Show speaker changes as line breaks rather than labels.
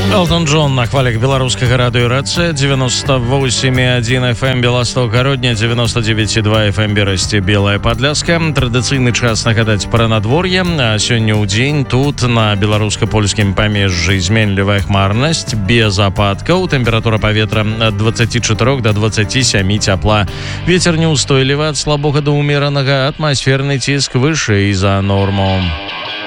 Элтон Джон на хвалях беларускага радыё РЦ, 98,1 FM Беласток Гародня, 99,2 FM Берасці Белая Падляска. Традыцыйны час нагадаць пра надвор'е. А сёння ў дзень тут на беларуска-польскім памежжы зменлівая хмарнасць без ападкаў. Тэмпература паветра ад 24 до 27 цяпла. Вецер неўстойлівы ад слабога да ўмеранага, атмасферны ціск вышэй за норму.